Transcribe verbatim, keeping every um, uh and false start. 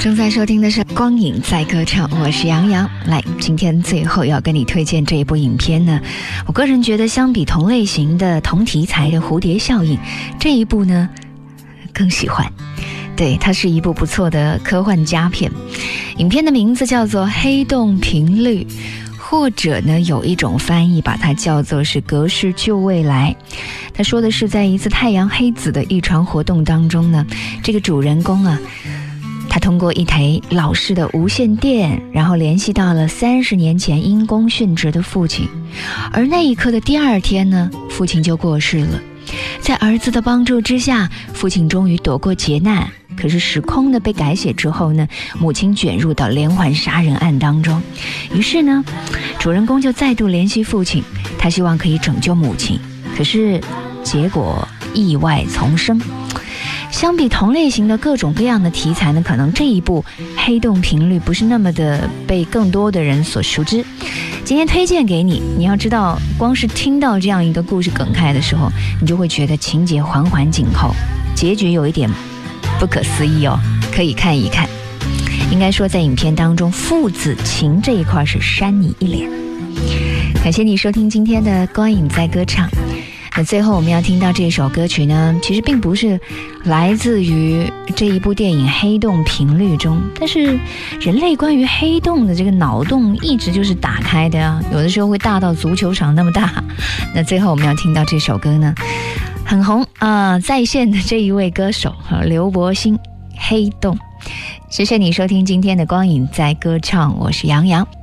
正在收听的是光影在歌唱，我是杨洋。来，今天最后要跟你推荐这一部影片呢，我个人觉得相比同类型的同题材的蝴蝶效应，这一部呢更喜欢。对，它是一部不错的科幻佳片。影片的名字叫做黑洞频率，或者呢有一种翻译把它叫做是隔世救未来。他说的是在一次太阳黑子的异常活动当中呢，这个主人公啊，他通过一台老式的无线电，然后联系到了三十年前因公殉职的父亲。而那一刻的第二天呢，父亲就过世了。在儿子的帮助之下，父亲终于躲过劫难。可是时空呢被改写之后呢，母亲卷入到连环杀人案当中。于是呢，主人公就再度联系父亲，他希望可以拯救母亲。可是结果意外丛生。相比同类型的各种各样的题材呢，可能这一部黑洞频率不是那么的被更多的人所熟知。今天推荐给你，你要知道，光是听到这样一个故事梗概的时候，你就会觉得情节环环紧扣，结局有一点不可思议哦，可以看一看。应该说在影片当中，父子情这一块是扇你一脸。感谢你收听今天的光影在歌唱。那最后我们要听到这首歌曲呢，其实并不是来自于这一部电影《黑洞频率》中，但是人类关于黑洞的这个脑洞一直就是打开的啊，有的时候会大到足球场那么大。那最后我们要听到这首歌呢，很红啊、呃，在线的这一位歌手刘柏辛，《黑洞》。谢谢你收听今天的光影在歌唱，我是杨洋。